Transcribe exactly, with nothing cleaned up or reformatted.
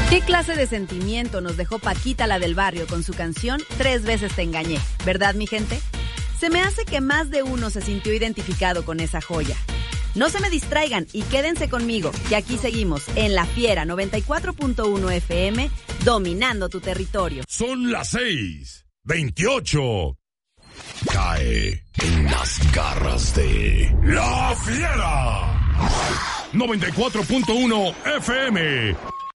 ¿Qué clase de sentimiento nos dejó Paquita la del barrio con su canción Tres veces te engañé? ¿Verdad, mi gente? Se me hace que más de uno se sintió identificado con esa joya. No se me distraigan y quédense conmigo, que aquí seguimos en La Fiera noventa y cuatro punto uno F M, dominando tu territorio. Son las seis, veintiocho. Cae en las garras de La Fiera noventa y cuatro punto uno F M.